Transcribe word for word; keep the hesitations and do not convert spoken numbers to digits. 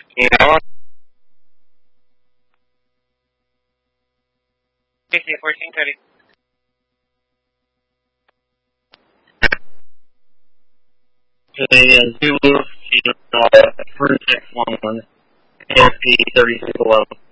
Yeah. fifty, fourteen, thirty. Okay, uh, Zulu, uh, first X one, A F P thirty-six eleven.